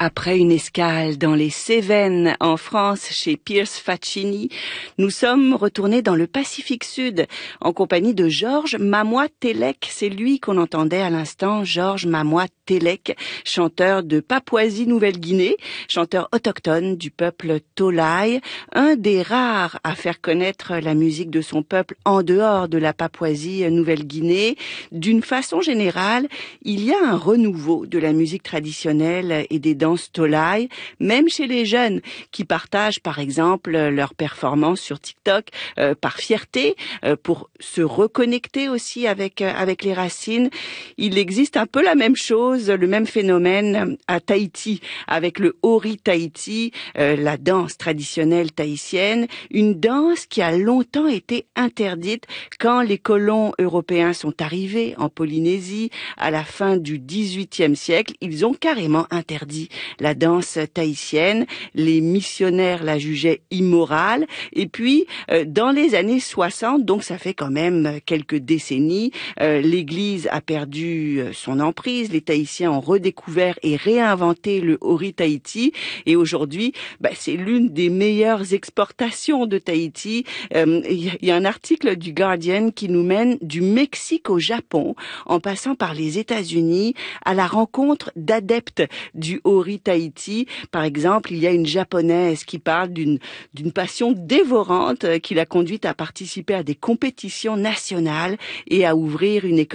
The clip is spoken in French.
Après une escale dans les Cévennes en France chez Pierce Faccini, nous sommes retournés dans le Pacifique Sud en compagnie de Georges Mamois Telek. C'est lui qu'on entendait à l'instant, Georges Mamois Telek, chanteur de Papouasie-Nouvelle-Guinée, chanteur autochtone du peuple Tolai, un des rares à faire connaître la musique de son peuple en dehors de la Papouasie-Nouvelle-Guinée. D'une façon générale, il y a un renouveau de la musique traditionnelle et des danses Tolai, même chez les jeunes qui partagent par exemple leurs performances sur TikTok par fierté, pour se reconnecter aussi avec les racines. Il existe un peu la même chose, le même phénomène à Tahiti avec le Ori Tahiti, la danse traditionnelle tahitienne, une danse qui a longtemps été interdite quand les colons européens sont arrivés en Polynésie à la fin du XVIIIe siècle. Ils ont carrément interdit la danse tahitienne. Les missionnaires la jugeaient immorale. Et puis, dans les années 60, donc ça fait quand même quelques décennies, l'Église a perdu son emprise. Les Tahitiens ont redécouvert et réinventé le Ori Tahiti. Et aujourd'hui, c'est l'une des meilleures exportations de Tahiti. Il y a un article du Guardian qui nous mène du Mexique au Japon, en passant par les États-Unis, à la rencontre d'adeptes du Ori Tahiti. Par exemple, il y a une japonaise qui parle d'une passion dévorante qui l'a conduite à participer à des compétitions nationales et à ouvrir une école